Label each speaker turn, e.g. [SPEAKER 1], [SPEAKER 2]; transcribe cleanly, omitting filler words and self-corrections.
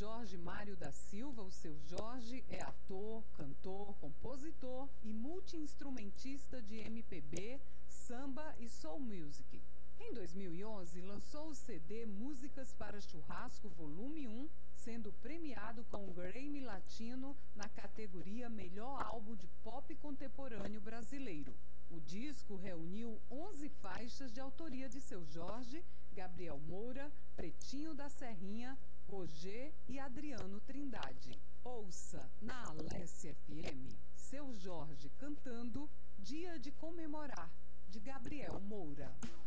[SPEAKER 1] Jorge Mário da Silva. O Seu Jorge é ator, cantor, compositor e multi-instrumentista de MPB, samba e soul music. Em 2011, lançou o CD Músicas para Churrasco Volume 1, sendo premiado com o Grammy Latino na categoria Melhor Álbum de Pop Contemporâneo Brasileiro. O disco reuniu 11 faixas de autoria de Seu Jorge, Gabriel Moura, Pretinho da Serrinha, Roger e Adriano Trindade. Ouça na Alessia FM, Seu Jorge cantando Dia de Comemorar, de Gabriel Moura.